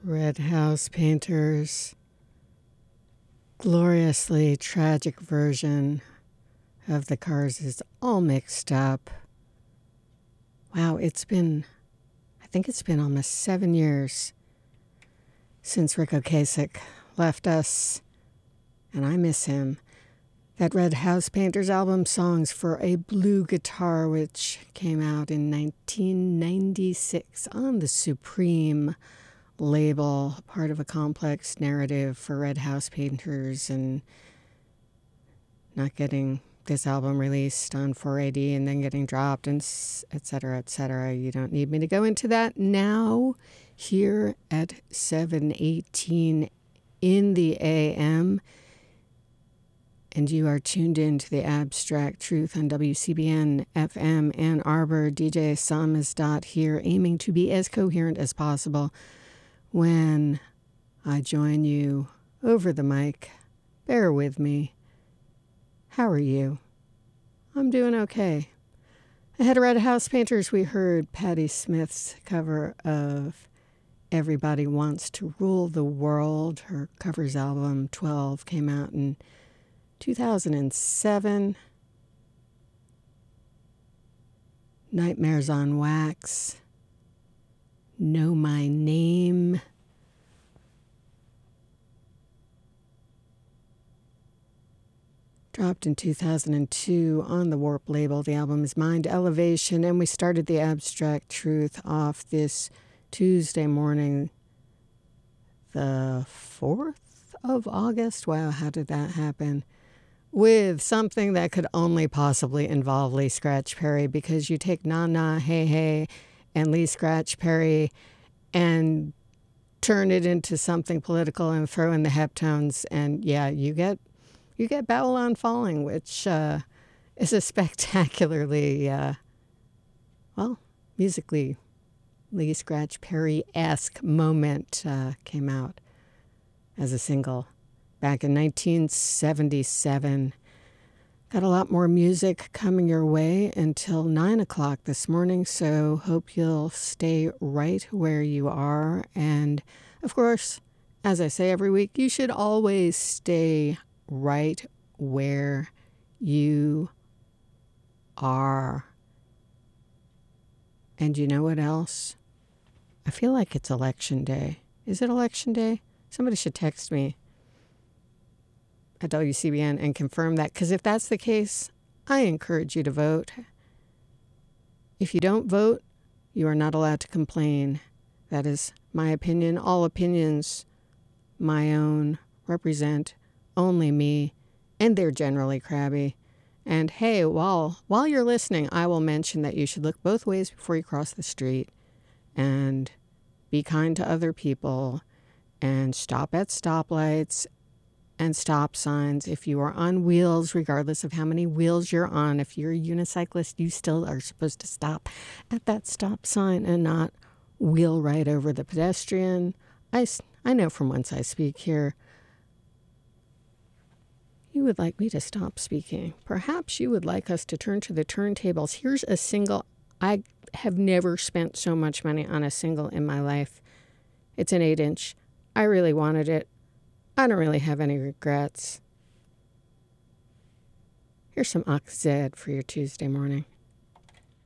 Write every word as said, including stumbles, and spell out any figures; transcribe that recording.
Red House Painters, gloriously tragic version of The Cars is all mixed up. Wow, it's been, I think it's been almost seven years since Ric Ocasek left us, and I miss him. That Red House Painters album, Songs for a Blue Guitar, which came out in nineteen ninety-six on the Supreme label, part of a complex narrative for Red House Painters and not getting this album released on four A D and then getting dropped, and et cetera, et cetera. You don't need me to go into that now. Here at seven eighteen in the A M, and you are tuned in to the Abstract Truth on W C B N F M Ann Arbor. D J Samizdat here, aiming to be as coherent as possible when I join you over the mic. Bear with me. How are you? I'm doing okay. Ahead of Red House Painters, we heard Patti Smith's cover of Everybody Wants to Rule the World. Her covers album twelve came out in two thousand seven. Nightmares on Wax, Know My Name. Dropped in two thousand two on the Warp label. The album is Mind Elevation, and we started the Abstract Truth off this Tuesday morning, the fourth of August. Wow, how did that happen? With something that could only possibly involve Lee Scratch Perry, because you take Na Na Hey Hey and Lee Scratch Perry and turn it into something political and throw in the heptones, and yeah, you get you get Babylon Falling, which uh, is a spectacularly, uh, well, musically Lee Scratch Perry-esque moment. Uh, came out as a single back in nineteen seventy-seven. Got a lot more music coming your way until nine o'clock this morning, so hope you'll stay right where you are. And, of course, as I say every week, you should always stay right where you are. And you know what else? I feel like it's election day. Is it election day? Somebody should text me at W C B N and confirm that, because if that's the case, I encourage you to vote. If you don't vote, you are not allowed to complain. That is my opinion. All opinions, my own, represent only me, and they're generally crabby. And hey, while while you're listening, I will mention that you should look both ways before you cross the street, and be kind to other people, and stop at stoplights and stop signs. If you are on wheels, regardless of how many wheels you're on, if you're a unicyclist, you still are supposed to stop at that stop sign and not wheel right over the pedestrian. I, I know from whence I speak here. You would like me to stop speaking. Perhaps you would like us to turn to the turntables. Here's a single. I have never spent so much money on a single in my life. It's an eight inch. I really wanted it. I don't really have any regrets. Here's some Akzed for your Tuesday morning.